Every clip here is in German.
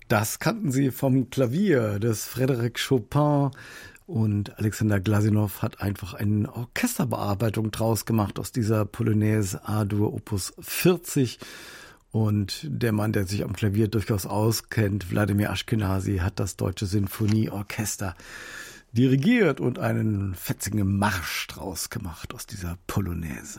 Das kannten Sie vom Klavier des Frédéric Chopin, und Alexander Glazunov hat einfach eine Orchesterbearbeitung draus gemacht aus dieser Polonaise A-Dur Opus 40. Und der Mann, der sich am Klavier durchaus auskennt, Wladimir Ashkenazy, hat das Deutsche Sinfonieorchester dirigiert und einen fetzigen Marsch draus gemacht aus dieser Polonaise.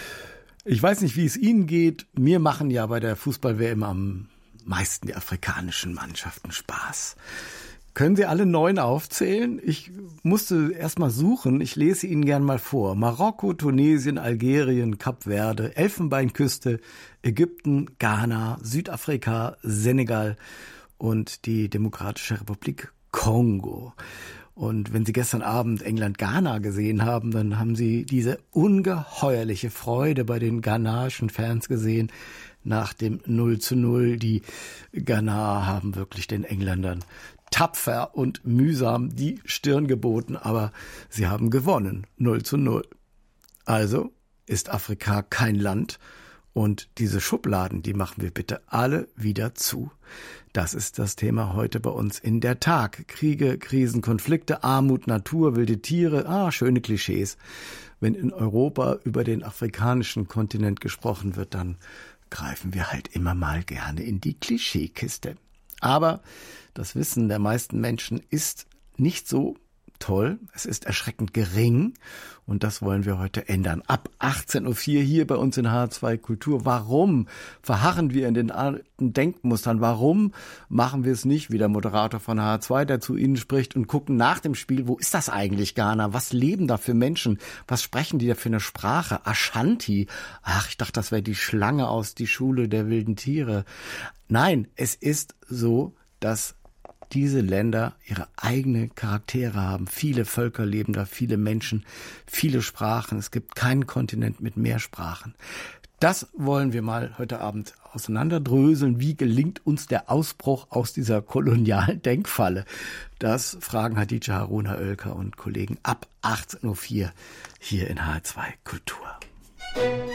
Ich weiß nicht, wie es Ihnen geht. Mir machen ja bei der Fußball-WM am meisten die afrikanischen Mannschaften Spaß. Können Sie alle 9 aufzählen? Ich musste erst mal suchen. Ich lese Ihnen gern mal vor. Marokko, Tunesien, Algerien, Kap Verde, Elfenbeinküste, Ägypten, Ghana, Südafrika, Senegal und die Demokratische Republik Kongo. Und wenn Sie gestern Abend England-Ghana gesehen haben, dann haben Sie diese ungeheuerliche Freude bei den ghanaischen Fans gesehen nach dem 0:0. Die Ghana haben wirklich den Engländern tapfer und mühsam die Stirn geboten, aber sie haben gewonnen, 0:0. Also ist Afrika kein Land, und diese Schubladen, die machen wir bitte alle wieder zu. Das ist das Thema heute bei uns in der Tag. Kriege, Krisen, Konflikte, Armut, Natur, wilde Tiere, schöne Klischees. Wenn in Europa über den afrikanischen Kontinent gesprochen wird, dann greifen wir halt immer mal gerne in die Klischeekiste. Aber das Wissen der meisten Menschen ist nicht so toll. Es ist erschreckend gering, und das wollen wir heute ändern. Ab 18:04 Uhr hier bei uns in H2 Kultur. Warum verharren wir in den alten Denkmustern? Warum machen wir es nicht wie der Moderator von H2, der zu Ihnen spricht, und gucken nach dem Spiel, wo ist das eigentlich, Ghana? Was leben da für Menschen? Was sprechen die da für eine Sprache? Ashanti. Ach, ich dachte, das wäre die Schlange aus Die Schule der wilden Tiere. Nein, es ist so, dass diese Länder ihre eigene Charaktere haben. Viele Völker leben da, viele Menschen, viele Sprachen. Es gibt keinen Kontinent mit mehr Sprachen. Das wollen wir mal heute Abend auseinanderdröseln. Wie gelingt uns der Ausbruch aus dieser kolonialen Denkfalle? Das fragen Hatice Haruna Oelker und Kollegen ab 18:04 Uhr hier in H2 Kultur.